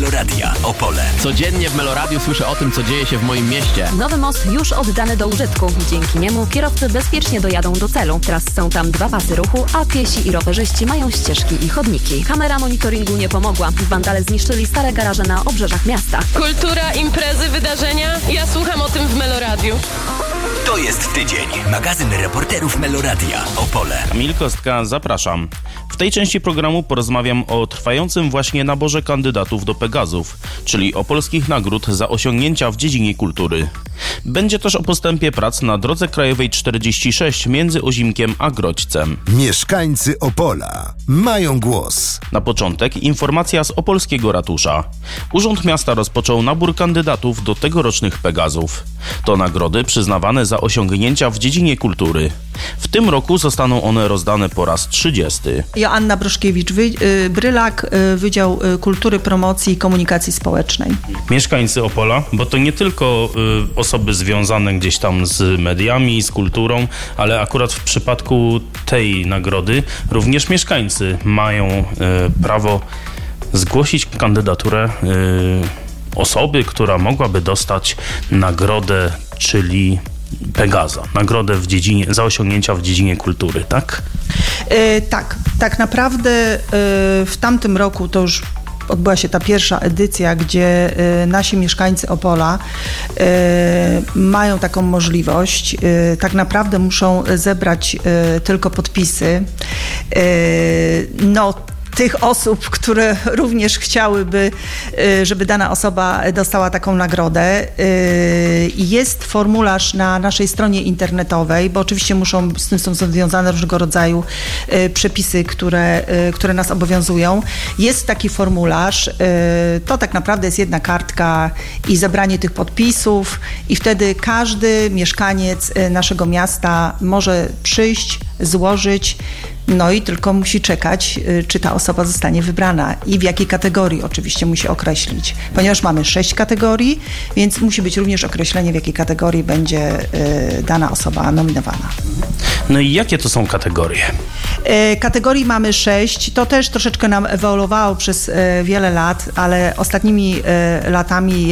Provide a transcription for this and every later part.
Meloradia Opole. Codziennie w Meloradiu słyszę o tym, co dzieje się w moim mieście. Nowy most już oddany do użytku. Dzięki niemu kierowcy bezpiecznie dojadą do celu. Teraz są tam 2 pasy ruchu, a piesi i rowerzyści mają ścieżki i chodniki. Kamera monitoringu nie pomogła. Wandale zniszczyli stare garaże na obrzeżach miasta. Kultura, imprezy, wydarzenia. Ja słucham o tym w Meloradiu. To jest tydzień. Magazyn reporterów Meloradia Opole. Kamil Kostka, zapraszam. W tej części programu porozmawiam o trwającym właśnie naborze kandydatów do Pegazów, czyli o polskich nagród za osiągnięcia w dziedzinie kultury. Będzie też o postępie prac na drodze krajowej 46 między Ozimkiem a Grodźcem. Mieszkańcy Opola mają głos. Na początek informacja z opolskiego ratusza. Urząd Miasta rozpoczął nabór kandydatów do tegorocznych Pegazów. To nagrody przyznawane za osiągnięcia w dziedzinie kultury. W tym roku zostaną one rozdane po raz 30. Joanna Broszkiewicz-Brylak, Wydział Kultury, Promocji i Komunikacji Społecznej. Mieszkańcy Opola, bo to nie tylko osoby związane gdzieś tam z mediami, z kulturą, ale akurat w przypadku tej nagrody również mieszkańcy mają prawo zgłosić kandydaturę osoby, która mogłaby dostać nagrodę, czyli Pegaza, nagrodę za osiągnięcia w dziedzinie kultury, tak? Tak naprawdę w tamtym roku to już odbyła się ta pierwsza edycja, gdzie nasi mieszkańcy Opola mają taką możliwość. Tak naprawdę muszą zebrać tylko podpisy. Tych osób, które również chciałyby, żeby dana osoba dostała taką nagrodę. Jest formularz na naszej stronie internetowej, bo oczywiście z tym są związane różnego rodzaju przepisy, które nas obowiązują. Jest taki formularz, to tak naprawdę jest jedna kartka i zebranie tych podpisów i wtedy każdy mieszkaniec naszego miasta może przyjść, złożyć, i tylko musi czekać, czy ta osoba zostanie wybrana i w jakiej kategorii oczywiście musi określić. Ponieważ mamy 6 kategorii, więc musi być również określenie, w jakiej kategorii będzie dana osoba nominowana. No i jakie to są kategorie? Kategorii mamy 6. To też troszeczkę nam ewoluowało przez wiele lat, ale ostatnimi latami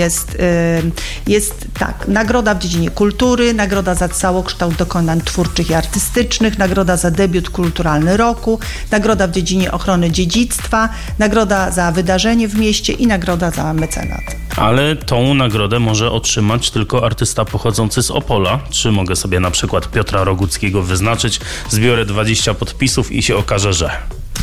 jest tak. Nagroda w dziedzinie kultury, nagroda za całokształt dokonań twórczych i artystycznych, nagroda za debiut kulturalny roku, nagroda w dziedzinie ochrony dziedzictwa, nagroda za wydarzenie w mieście i nagroda za mecenat. Ale tą nagrodę może otrzymać tylko artysta pochodzący z Opola. Czy mogę sobie na przykład Piotra Roguckiego wyznaczyć, zbiorę 20 podpisów i się okaże, że...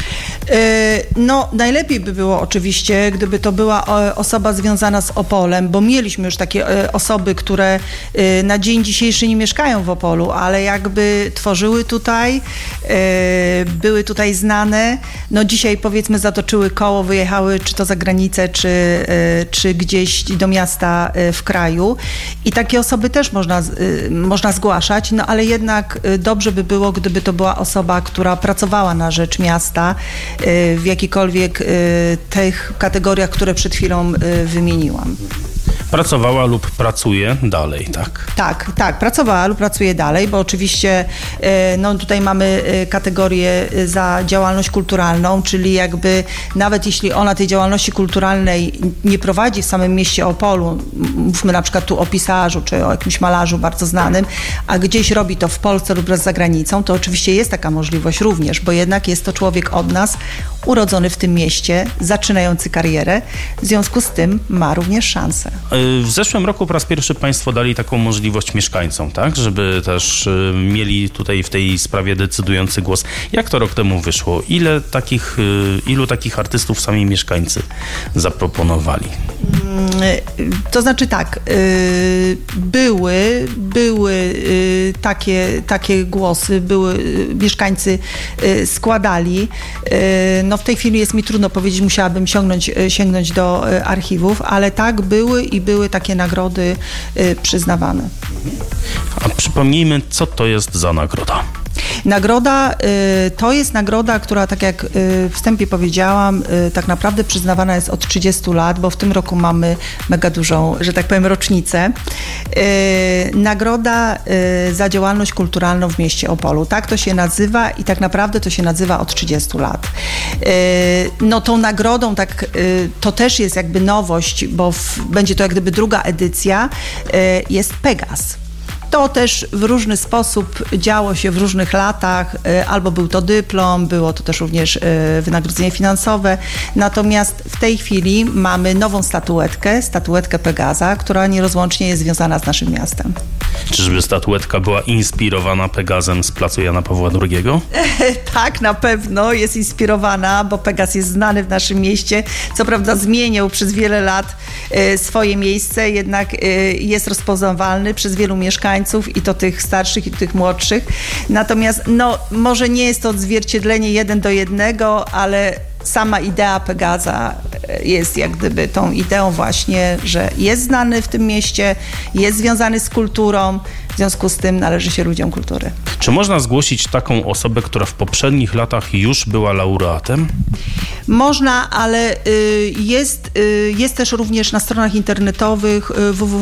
Najlepiej by było oczywiście, gdyby to była osoba związana z Opolem, bo mieliśmy już takie osoby, które na dzień dzisiejszy nie mieszkają w Opolu, ale jakby tworzyły tutaj, były tutaj znane. Dzisiaj powiedzmy zatoczyły koło, wyjechały czy to za granicę, czy gdzieś do miasta w kraju i takie osoby też można zgłaszać, ale jednak dobrze by było, gdyby to była osoba, która pracowała na rzecz miasta, w jakichkolwiek tych kategoriach, które przed chwilą wymieniłam. Pracowała lub pracuje dalej, tak? Tak, pracowała lub pracuje dalej, bo oczywiście tutaj mamy kategorię za działalność kulturalną, czyli jakby nawet jeśli ona tej działalności kulturalnej nie prowadzi w samym mieście Opolu, mówmy na przykład tu o pisarzu, czy o jakimś malarzu bardzo znanym, a gdzieś robi to w Polsce lub za granicą, to oczywiście jest taka możliwość również, bo jednak jest to człowiek od nas, urodzony w tym mieście, zaczynający karierę, w związku z tym ma również szansę. W zeszłym roku po raz pierwszy państwo dali taką możliwość mieszkańcom, tak? Żeby też mieli tutaj w tej sprawie decydujący głos. Jak to rok temu wyszło? Ilu takich artystów sami mieszkańcy zaproponowali? To znaczy tak, były takie głosy, mieszkańcy składali. W tej chwili jest mi trudno powiedzieć, musiałabym sięgnąć do archiwów, ale tak, były takie nagrody przyznawane. A przypomnijmy, co to jest za nagroda? Nagroda to jest nagroda, która, tak jak w wstępie powiedziałam, tak naprawdę przyznawana jest od 30 lat, bo w tym roku mamy mega dużą, że tak powiem, rocznicę. Nagroda za działalność kulturalną w mieście Opolu. Tak to się nazywa i tak naprawdę to się nazywa od 30 lat. No tą nagrodą, tak, to też jest jakby nowość, bo będzie to jak gdyby druga edycja, jest Pegas. To też w różny sposób działo się w różnych latach, albo był to dyplom, było to też również wynagrodzenie finansowe. Natomiast w tej chwili mamy nową statuetkę Pegaza, która nierozłącznie jest związana z naszym miastem. Czyżby statuetka była inspirowana Pegazem z placu Jana Pawła II? Tak, na pewno jest inspirowana, bo Pegas jest znany w naszym mieście. Co prawda zmieniał przez wiele lat swoje miejsce, jednak jest rozpoznawalny przez wielu mieszkańców i to tych starszych i tych młodszych. Natomiast no, może nie jest to odzwierciedlenie 1:1, ale sama idea Pegaza jest jak gdyby tą ideą właśnie, że jest znany w tym mieście, jest związany z kulturą, w związku z tym należy się ludziom kultury. Czy można zgłosić taką osobę, która w poprzednich latach już była laureatem? Można, ale jest też również na stronach internetowych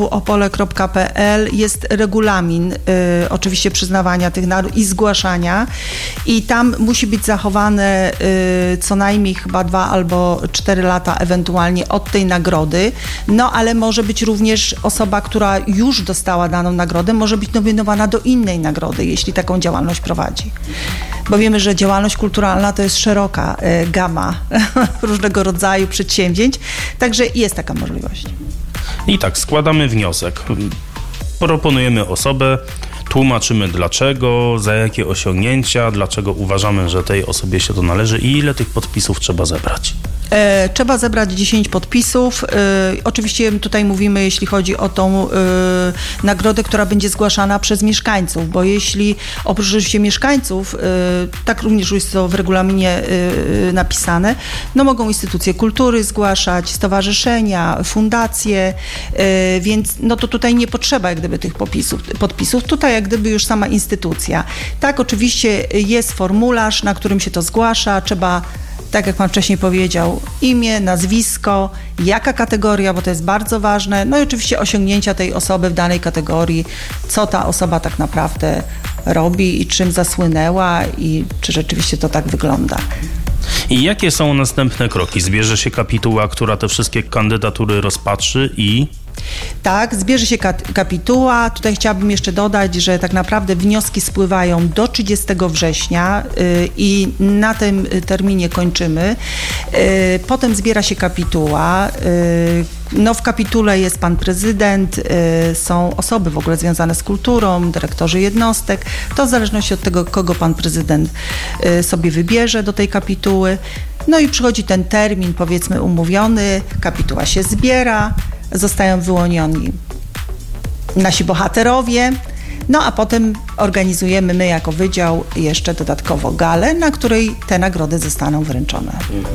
www.opole.pl jest regulamin oczywiście przyznawania tych nagród i zgłaszania i tam musi być zachowane co najmniej chyba 2 albo 4 lata ewentualnie od tej nagrody, no ale może być również osoba, która już dostała daną nagrodę, może być nominowana do innej nagrody, jeśli taką działalność prowadzi. Bo wiemy, że działalność kulturalna to jest szeroka gama różnego rodzaju przedsięwzięć, także jest taka możliwość. I tak, składamy wniosek. Proponujemy osobę, tłumaczymy dlaczego, za jakie osiągnięcia, dlaczego uważamy, że tej osobie się to należy i ile tych podpisów trzeba zebrać. Trzeba zebrać 10 podpisów. Oczywiście tutaj mówimy, jeśli chodzi o tą nagrodę, która będzie zgłaszana przez mieszkańców, bo jeśli oprócz oczywiście mieszkańców, tak również jest to w regulaminie napisane, no mogą instytucje kultury zgłaszać, stowarzyszenia, fundacje, więc no to tutaj nie potrzeba jak gdyby tych podpisów. Tutaj jak gdyby już sama instytucja. Tak, oczywiście jest formularz, na którym się to zgłasza, trzeba, tak jak pan wcześniej powiedział, imię, nazwisko, jaka kategoria, bo to jest bardzo ważne, no i oczywiście osiągnięcia tej osoby w danej kategorii, co ta osoba tak naprawdę robi i czym zasłynęła i czy rzeczywiście to tak wygląda. I jakie są następne kroki? Zbierze się kapituła, która te wszystkie kandydatury rozpatrzy i... Tak, zbierze się kapituła. Tutaj chciałabym jeszcze dodać, że tak naprawdę wnioski spływają do 30 września i na tym terminie kończymy. Potem zbiera się kapituła. No w kapitule jest pan prezydent, są osoby w ogóle związane z kulturą, dyrektorzy jednostek. To w zależności od tego, kogo pan prezydent sobie wybierze do tej kapituły. No i przychodzi ten termin, powiedzmy, umówiony, kapituła się zbiera, zostają wyłonioni nasi bohaterowie, no a potem organizujemy my jako wydział jeszcze dodatkowo galę, na której te nagrody zostaną wręczone.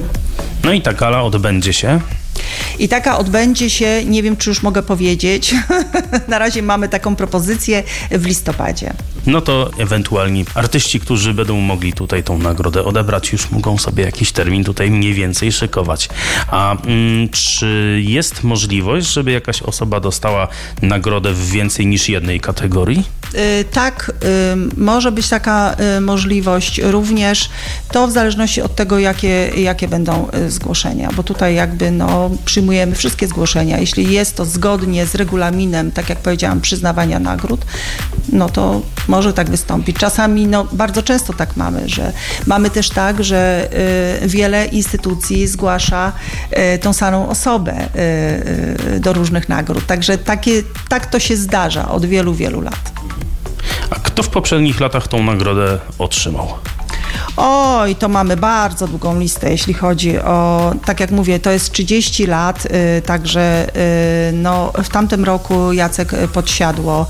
No i ta gala odbędzie się? I taka odbędzie się, nie wiem czy już mogę powiedzieć, na razie mamy taką propozycję w listopadzie. No to ewentualnie artyści, którzy będą mogli tutaj tą nagrodę odebrać, już mogą sobie jakiś termin tutaj mniej więcej szykować. A czy jest możliwość, żeby jakaś osoba dostała nagrodę w więcej niż jednej kategorii? Tak, może być taka możliwość również. To w zależności od tego, jakie będą zgłoszenia, bo tutaj jakby no, przyjmujemy wszystkie zgłoszenia. Jeśli jest to zgodnie z regulaminem, tak jak powiedziałam, przyznawania nagród, no to może tak wystąpić. Czasami, no bardzo często tak mamy, że mamy też tak, że wiele instytucji zgłasza tą samą osobę do różnych nagród. Także tak to się zdarza od wielu, wielu lat. A kto w poprzednich latach tą nagrodę otrzymał? Oj, to mamy bardzo długą listę, jeśli chodzi o, tak jak mówię, to jest 30 lat, także no, w tamtym roku Jacek Podsiadło,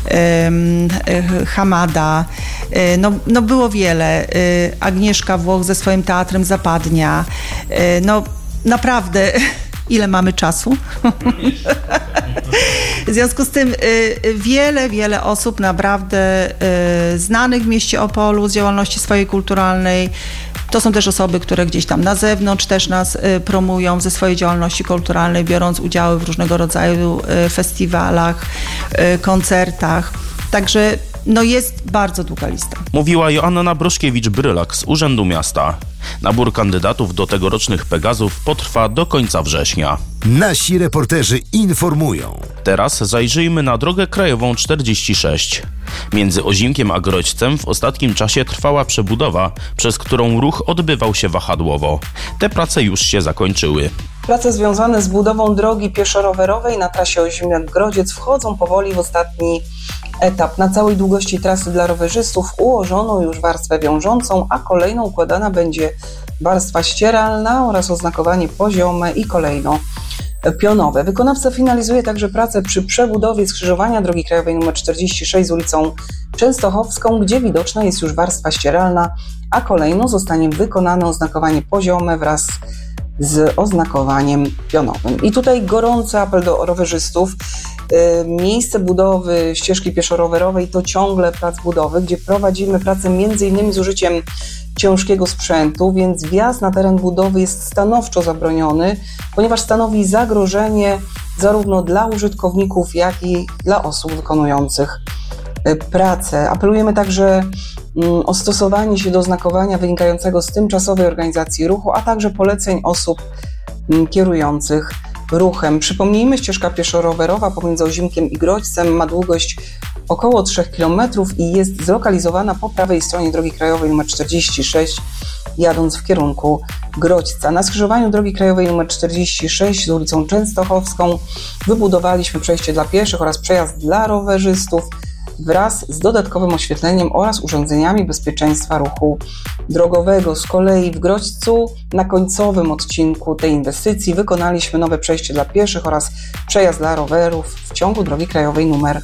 Hamada, no było wiele, Agnieszka Włoch ze swoim teatrem Zapadnia, no naprawdę... Ile mamy czasu? W związku z tym wiele osób naprawdę znanych w mieście Opolu z działalności swojej kulturalnej. To są też osoby, które gdzieś tam na zewnątrz też nas promują ze swojej działalności kulturalnej, biorąc udziały w różnego rodzaju festiwalach, koncertach. Także jest bardzo długa lista. Mówiła Joanna Broszkiewicz-Brylak z Urzędu Miasta. Nabór kandydatów do tegorocznych Pegazów potrwa do końca września. Nasi reporterzy informują. Teraz zajrzyjmy na drogę krajową 46. Między Ozimkiem a Grodźcem w ostatnim czasie trwała przebudowa, przez którą ruch odbywał się wahadłowo. Te prace już się zakończyły. Prace związane z budową drogi pieszo-rowerowej na trasie Ozimiak-Grodziec wchodzą powoli w ostatni etap. Na całej długości trasy dla rowerzystów ułożono już warstwę wiążącą, a kolejno układana będzie warstwa ścieralna oraz oznakowanie poziome i kolejno pionowe. Wykonawca finalizuje także pracę przy przebudowie skrzyżowania drogi krajowej nr 46 z ulicą Częstochowską, gdzie widoczna jest już warstwa ścieralna, a kolejno zostanie wykonane oznakowanie poziome wraz z oznakowaniem pionowym. I tutaj gorący apel do rowerzystów. Miejsce budowy ścieżki pieszo-rowerowej to ciągle plac budowy, gdzie prowadzimy pracę m.in. z użyciem ciężkiego sprzętu, więc wjazd na teren budowy jest stanowczo zabroniony, ponieważ stanowi zagrożenie zarówno dla użytkowników, jak i dla osób wykonujących pracę. Apelujemy także o stosowanie się do oznakowania wynikającego z tymczasowej organizacji ruchu, a także poleceń osób kierujących ruchem. Przypomnijmy, ścieżka pieszo-rowerowa pomiędzy Ozimkiem i Grodźcem ma długość około 3 km i jest zlokalizowana po prawej stronie drogi krajowej nr 46, jadąc w kierunku Grodźca. Na skrzyżowaniu drogi krajowej nr 46 z ulicą Częstochowską wybudowaliśmy przejście dla pieszych oraz przejazd dla rowerzystów wraz z dodatkowym oświetleniem oraz urządzeniami bezpieczeństwa ruchu drogowego. Z kolei w Grodźcu na końcowym odcinku tej inwestycji wykonaliśmy nowe przejście dla pieszych oraz przejazd dla rowerów w ciągu drogi krajowej nr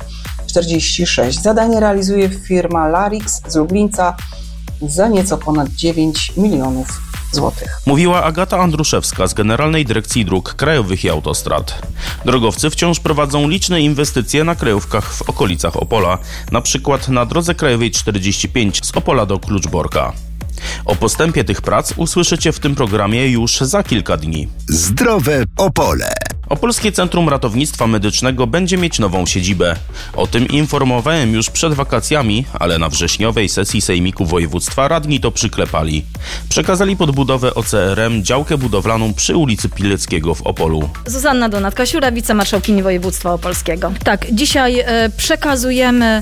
46. Zadanie realizuje firma Larix z Lublińca za nieco ponad 9 milionów złotych. Mówiła Agata Andruszewska z Generalnej Dyrekcji Dróg Krajowych i Autostrad. Drogowcy wciąż prowadzą liczne inwestycje na krajówkach w okolicach Opola, na przykład na drodze krajowej 45 z Opola do Kluczborka. O postępie tych prac usłyszycie w tym programie już za kilka dni. Zdrowe Opole. Opolskie Centrum Ratownictwa Medycznego będzie mieć nową siedzibę. O tym informowałem już przed wakacjami, ale na wrześniowej sesji Sejmiku Województwa radni to przyklepali. Przekazali pod budowę OCRM działkę budowlaną przy ulicy Pileckiego w Opolu. Zuzanna Donatka-Siura, wicemarszałkini województwa opolskiego. Tak, dzisiaj przekazujemy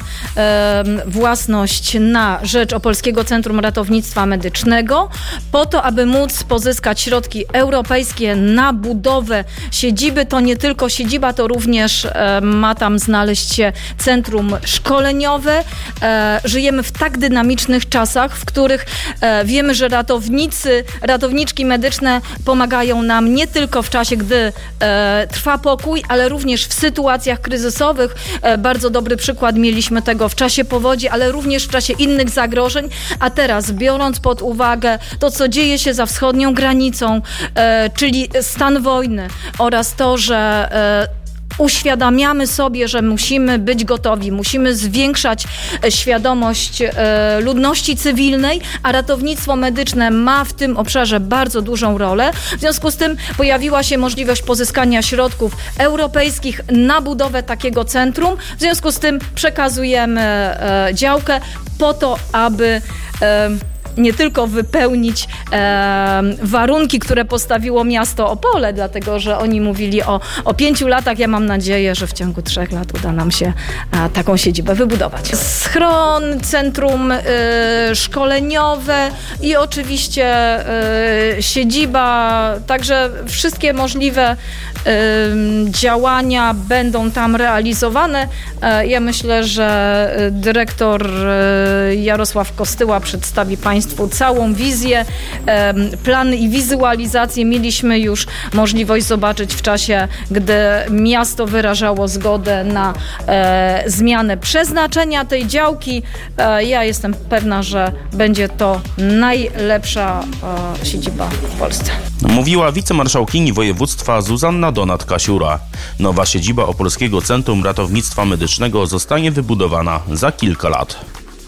własność na rzecz Opolskiego Centrum Ratownictwa Medycznego po to, aby móc pozyskać środki europejskie na budowę siedziby. To nie tylko siedziba, to również ma tam znaleźć się centrum szkoleniowe. Żyjemy w tak dynamicznych czasach, w których wiemy, że ratowniczki medyczne pomagają nam nie tylko w czasie, gdy trwa pokój, ale również w sytuacjach kryzysowych. Bardzo dobry przykład mieliśmy tego w czasie powodzi, ale również w czasie innych zagrożeń. A teraz, biorąc pod uwagę to, co dzieje się za wschodnią granicą, czyli stan wojny oraz to, że uświadamiamy sobie, że musimy być gotowi, musimy zwiększać świadomość ludności cywilnej, a ratownictwo medyczne ma w tym obszarze bardzo dużą rolę. W związku z tym pojawiła się możliwość pozyskania środków europejskich na budowę takiego centrum. W związku z tym przekazujemy działkę po to, aby nie tylko wypełnić warunki, które postawiło miasto Opole, dlatego że oni mówili o 5 latach. Ja mam nadzieję, że w ciągu 3 lat uda nam się taką siedzibę wybudować. Schron, centrum szkoleniowe i oczywiście siedziba, także wszystkie możliwe działania będą tam realizowane. Ja myślę, że dyrektor Jarosław Kostyła przedstawi Państwu całą wizję, plan i wizualizację. Mieliśmy już możliwość zobaczyć w czasie, gdy miasto wyrażało zgodę na zmianę przeznaczenia tej działki. Ja jestem pewna, że będzie to najlepsza siedziba w Polsce. Mówiła wicemarszałkini województwa Zuzanna Katarzyna Donat-Kasiura. Nowa siedziba Opolskiego Centrum Ratownictwa Medycznego zostanie wybudowana za kilka lat.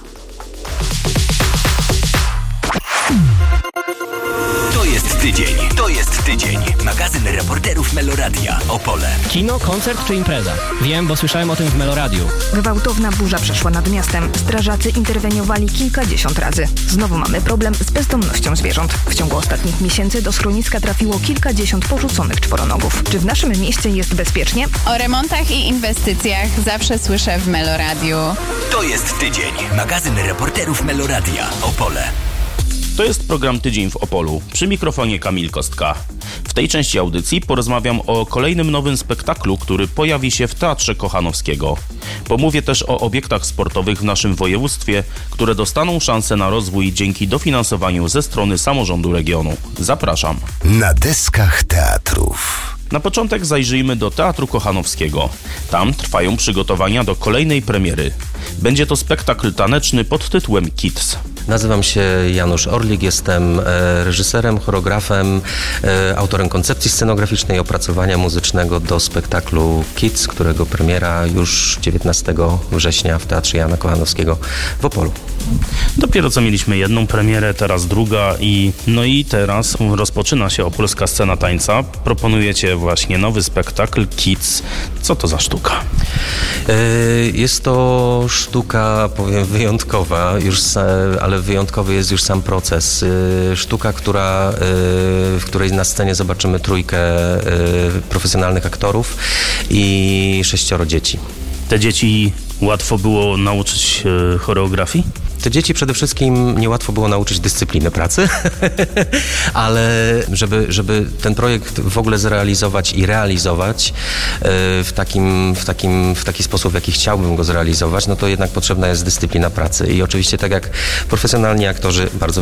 To jest tydzień. Magazyn reporterów Meloradia. Opole. Kino, koncert czy impreza? Wiem, bo słyszałem o tym w Meloradiu. Gwałtowna burza przeszła nad miastem. Strażacy interweniowali kilkadziesiąt razy. Znowu mamy problem z bezdomnością zwierząt. W ciągu ostatnich miesięcy do schroniska trafiło kilkadziesiąt porzuconych czworonogów. Czy w naszym mieście jest bezpiecznie? O remontach i inwestycjach zawsze słyszę w Meloradiu. To jest tydzień. Magazyn reporterów Meloradia. Opole. To jest program Tydzień w Opolu. Przy mikrofonie Kamil Kostka. W tej części audycji porozmawiam o kolejnym nowym spektaklu, który pojawi się w Teatrze Kochanowskiego. Pomówię też o obiektach sportowych w naszym województwie, które dostaną szansę na rozwój dzięki dofinansowaniu ze strony samorządu regionu. Zapraszam. Na deskach teatrów. Na początek zajrzyjmy do Teatru Kochanowskiego. Tam trwają przygotowania do kolejnej premiery. Będzie to spektakl taneczny pod tytułem Kids. Nazywam się Janusz Orlik, jestem reżyserem, choreografem, autorem koncepcji scenograficznej i opracowania muzycznego do spektaklu Kids, którego premiera już 19 września w Teatrze Jana Kochanowskiego w Opolu. Dopiero co mieliśmy jedną premierę, teraz druga i teraz rozpoczyna się Opolska Scena Tańca. Proponujecie właśnie nowy spektakl Kids. Co to za sztuka? Jest to sztuka, powiem, wyjątkowa, ale wyjątkowy jest już sam proces. Sztuka, w której na scenie zobaczymy trójkę profesjonalnych aktorów i 6 dzieci. Te dzieci łatwo było nauczyć choreografii? Te dzieci przede wszystkim niełatwo było nauczyć dyscypliny pracy, ale żeby ten projekt w ogóle zrealizować i realizować w taki sposób, w jaki chciałbym go zrealizować, no to jednak potrzebna jest dyscyplina pracy. I oczywiście tak jak profesjonalni aktorzy bardzo